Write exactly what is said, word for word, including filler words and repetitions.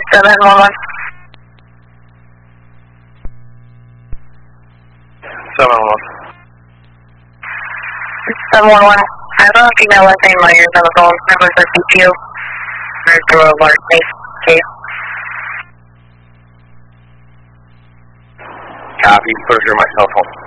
seven one one. seven one one. seven one one. I have a female last name Myers on the phone. Number is C P U. Through a large case. Case. Copy. Put her through my cell phone.